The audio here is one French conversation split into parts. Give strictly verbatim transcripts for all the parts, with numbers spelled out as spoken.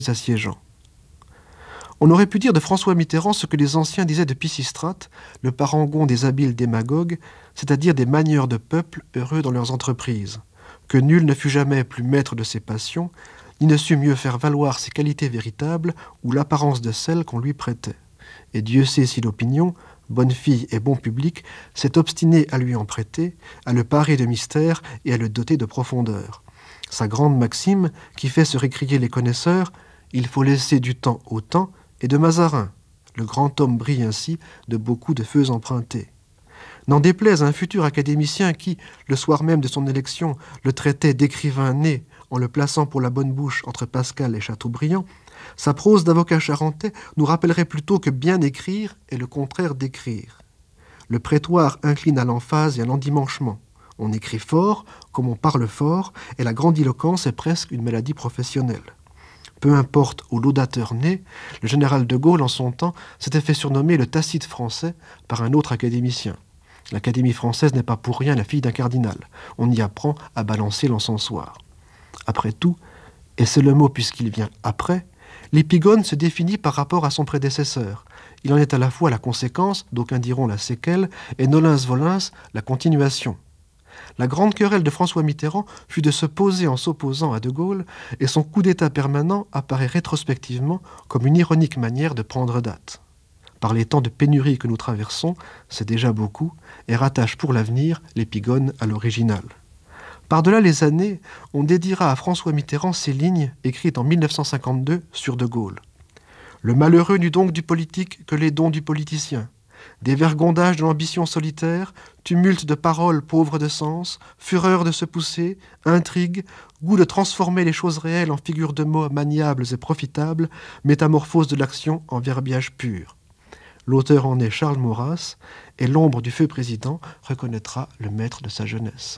assiégeants. On aurait pu dire de François Mitterrand ce que les anciens disaient de Pisistrate, le parangon des habiles démagogues, c'est-à-dire des manieurs de peuple heureux dans leurs entreprises, que nul ne fut jamais plus maître de ses passions, ni ne sut mieux faire valoir ses qualités véritables ou l'apparence de celles qu'on lui prêtait. Et Dieu sait si l'opinion, bonne fille et bon public, s'est obstinée à lui en prêter, à le parer de mystère et à le doter de profondeur. Sa grande maxime, qui fait se récrier les connaisseurs, « Il faut laisser du temps au temps », et de Mazarin. Le grand homme brille ainsi de beaucoup de feux empruntés. N'en déplaise à un futur académicien qui, le soir même de son élection, le traitait d'écrivain né en le plaçant pour la bonne bouche entre Pascal et Chateaubriand, sa prose d'avocat charentais nous rappellerait plutôt que bien écrire est le contraire d'écrire. Le prétoire incline à l'emphase et à l'endimanchement. On écrit fort, comme on parle fort, et la grandiloquence est presque une maladie professionnelle. Peu importe au laudateur né, le général de Gaulle, en son temps, s'était fait surnommer le Tacite français par un autre académicien. L'Académie française n'est pas pour rien la fille d'un cardinal. On y apprend à balancer l'encensoir. Après tout, et c'est le mot puisqu'il vient après, l'épigone se définit par rapport à son prédécesseur. Il en est à la fois la conséquence, d'aucuns diront la séquelle, et nolens volens, la continuation. La grande querelle de François Mitterrand fut de se poser en s'opposant à De Gaulle, et son coup d'État permanent apparaît rétrospectivement comme une ironique manière de prendre date. Par les temps de pénurie que nous traversons, c'est déjà beaucoup, et rattache pour l'avenir l'épigone à l'original. Par-delà les années, on dédiera à François Mitterrand ces lignes écrites en mille neuf cent cinquante-deux sur De Gaulle. Le malheureux n'eut donc du politique que les dons du politicien. Dévergondage de l'ambition solitaire, tumulte de paroles pauvres de sens, fureur de se pousser, intrigue, goût de transformer les choses réelles en figures de mots maniables et profitables, métamorphose de l'action en verbiage pur. L'auteur en est Charles Maurras, et l'ombre du feu président reconnaîtra le maître de sa jeunesse.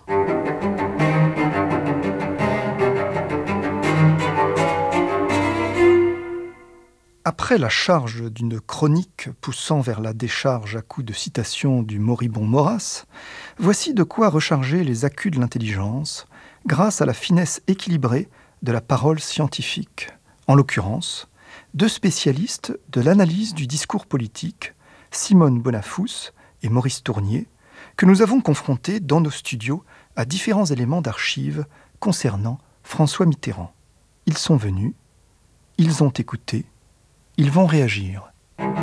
Après la charge d'une chronique poussant vers la décharge à coups de citations du moribond Maurras, voici de quoi recharger les accus de l'intelligence grâce à la finesse équilibrée de la parole scientifique. En l'occurrence, deux spécialistes de l'analyse du discours politique, Simone Bonafous et Maurice Tournier, que nous avons confrontés dans nos studios à différents éléments d'archives concernant François Mitterrand. Ils sont venus, ils ont écouté, ils vont réagir.